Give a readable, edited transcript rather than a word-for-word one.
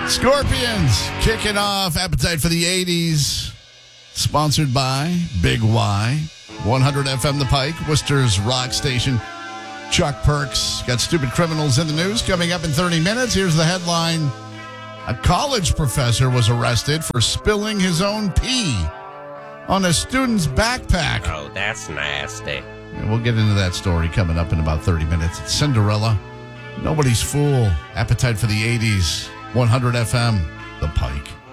Scorpions kicking off Appetite for the 80s. Sponsored by Big Y. 100 FM The Pike, Worcester's rock station. Chuck Perks got stupid criminals in the news coming up in 30 minutes. Here's the headline. A college professor was arrested for spilling his own pee on a student's backpack. Oh, that's nasty. And we'll get into that story coming up in about 30 minutes. It's Cinderella. Nobody's fool. Appetite for the 80s. 100 FM, The Pike.